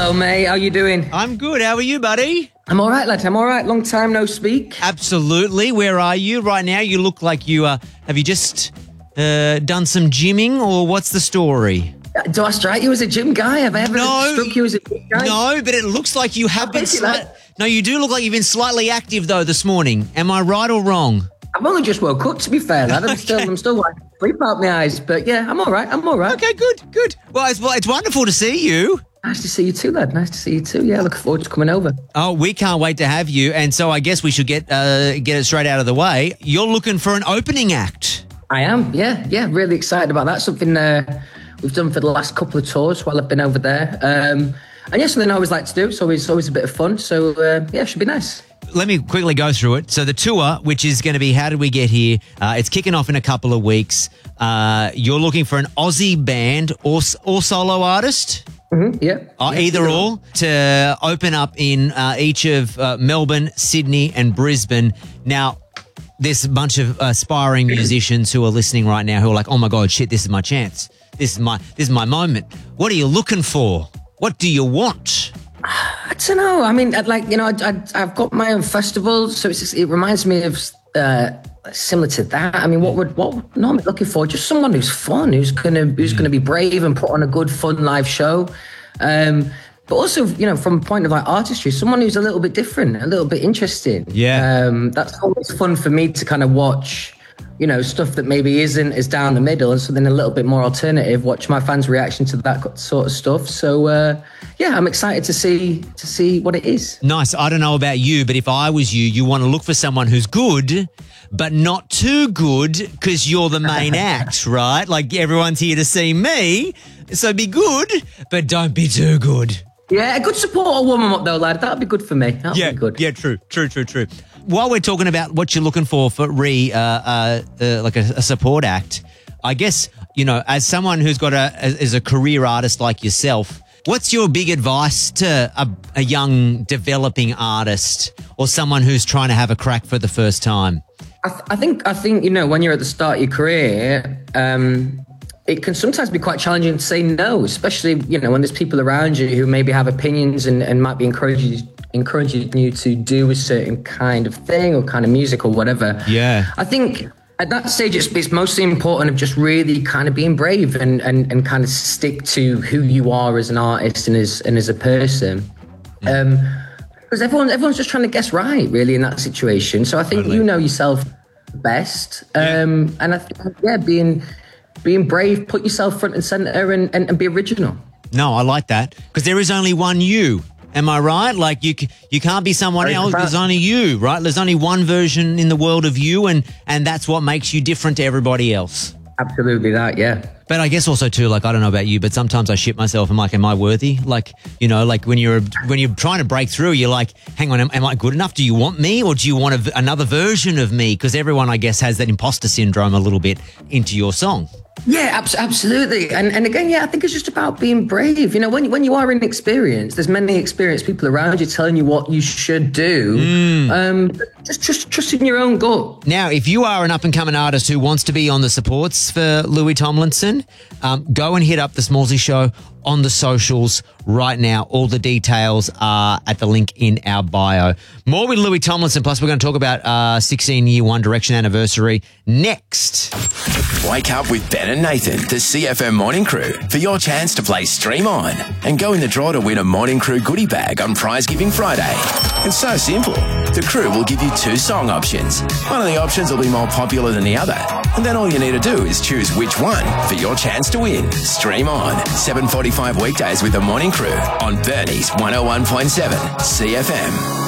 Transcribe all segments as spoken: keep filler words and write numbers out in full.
Hello, mate. How you doing? I'm good. How are you, buddy? I'm all right, lad. I'm all right. Long time no speak. Absolutely. Where are you right now? You look like you uh, have you just uh, done some gymming, or what's the story? Do I strike you as a gym guy? Have I ever No. struck you as a gym guy? No, but it looks like you have I'll been. take it, Sli- lad. no, you do look like you've been slightly active though this morning. Am I right or wrong? I've only just woke up, to be fair, lad. I'm still, I'm still wiping sleep out my eyes. But yeah, I'm all right. I'm all right. Okay, good, good. Well, it's well, it's wonderful to see you. Nice to see you too, lad. Nice to see you too. Yeah, looking forward to coming over. Oh, we can't wait to have you. And so I guess we should get uh, get it straight out of the way. You're looking for an opening act. I am. Yeah, yeah. Really excited about that. Something uh, we've done for the last couple of tours while I've been over there. Um, and yeah, something I always like to do. It's always always a bit of fun. So uh, yeah, it should be nice. Let me quickly go through it. So the tour, which is going to be How Did We Get Here? Uh, it's kicking off in a couple of weeks. Uh, you're looking for an Aussie band or or solo artist? Mm-hmm, yeah. Uh, yeah. either or, to open up in uh, each of uh, Melbourne, Sydney and Brisbane. Now, there's a bunch of aspiring musicians who are listening right now who are like, oh my God, shit, this is my chance. This is my this is my moment. What are you looking for? What do you want? I don't know. I mean, I'd like, you know, I, I, I've got my own festival, so it's just, it reminds me of uh, similar to that. I mean, what would what would no, I'm looking for? Just someone who's fun, who's gonna who's gonna be brave and put on a good, fun live show. Um, but also, you know, from a point of like artistry, someone who's a little bit different, a little bit interesting. Yeah. Um, that's always fun for me to kind of watch. You know, stuff that maybe isn't as down the middle, and something a little bit more alternative. Watch my fans' reaction to that sort of stuff. So, uh, yeah, I'm excited to see to see what it is. Nice. I don't know about you, but if I was you, you want to look for someone who's good, but not too good because you're the main act, right? Like everyone's here to see me, so be good, but don't be too good. Yeah, a good support will warm them up though, lad. That'll be good for me. That'll Yeah, be good. yeah, true, true, true, true. While we're talking about what you're looking for for re, uh, uh, uh, like a, a support act, I guess, you know, as someone who's got a, as a career artist like yourself, what's your big advice to a, a young developing artist or someone who's trying to have a crack for the first time? I, th- I think, I think, you know, when you're at the start of your career, um, it can sometimes be quite challenging to say no, especially, you know, when there's people around you who maybe have opinions and, and might be encouraging encouraging you to do a certain kind of thing or kind of music or whatever. Yeah. I think at that stage, it's, it's mostly important of just really kind of being brave and, and, and kind of stick to who you are as an artist and as, and as a person. Um, because everyone, everyone's just trying to guess right, really, in that situation. So I think Totally. you know yourself best. Yeah. Um, and I think, yeah, being being brave, put yourself front and center and, and, and be original. No, I like that because there is only one you. Am I right? Like you, c- you can't be someone Very else. profound. There's only you, right? There's only one version in the world of you, and and that's what makes you different to everybody else. Absolutely that, yeah. But I guess also too, like I don't know about you, but sometimes I shit myself. I'm like, am I worthy? Like, you know, like when you're when you're trying to break through, you're like, hang on, am, am I good enough? Do you want me, or do you want a v another version of me? Because everyone, I guess, has that imposter syndrome a little bit into your song. Yeah, abs- absolutely. And and again, yeah, I think it's just about being brave. You know, when, when you are inexperienced, there's many experienced people around you telling you what you should do. Mm. Um, just trust, trust in your own gut. Now, if you are an up-and-coming artist who wants to be on the supports for Louis Tomlinson, um, go and hit up The Smallsy Show on the socials right now. All the details are at the link in our bio. More with Louis Tomlinson, plus we're going to talk about uh sixteen-year One Direction anniversary next. Wake up with Ben and Nathan, the C F M Morning Crew, for your chance to play Stream On and go in the draw to win a Morning Crew goodie bag on Prize Giving Friday. It's so simple. The crew will give you two song options. One of the options will be more popular than the other. And then all you need to do is choose which one for your chance to win. Stream On, seven forty-five weekdays with the Morning Crew on Bernie's one oh one point seven C F M.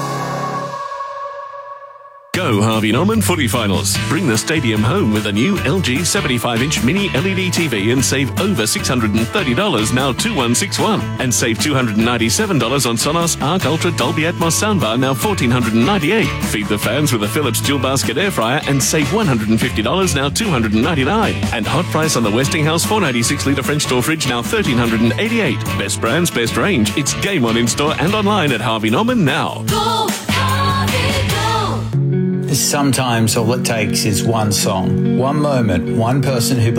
Go Harvey Norman Footy Finals. Bring the stadium home with a new L G seventy-five inch mini L E D T V and save over six hundred thirty dollars, now two one six one. And save two hundred ninety-seven dollars on Sonos Arc Ultra Dolby Atmos soundbar, now one thousand four hundred ninety-eight dollars. Feed the fans with a Philips dual basket air fryer and save one hundred fifty dollars, now two hundred ninety-nine dollars. And hot price on the Westinghouse four ninety-six litre French door fridge, now one thousand three hundred eighty-eight dollars. Best brands, best range. It's game on in store and online at Harvey Norman now. Go, Harvey, go! Sometimes all it takes is one song, one moment, one person who